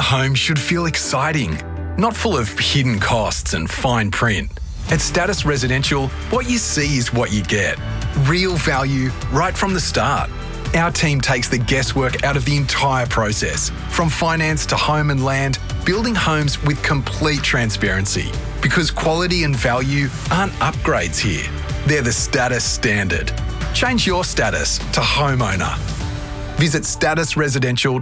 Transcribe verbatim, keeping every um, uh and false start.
home should feel exciting, not full of hidden costs and fine print. At Status Residential, what you see is what you get. Real value right from the start. Our team takes the guesswork out of the entire process, from finance to home and land, building homes with complete transparency. Because quality and value aren't upgrades here, they're the status standard. Change your status to homeowner. Visit status residential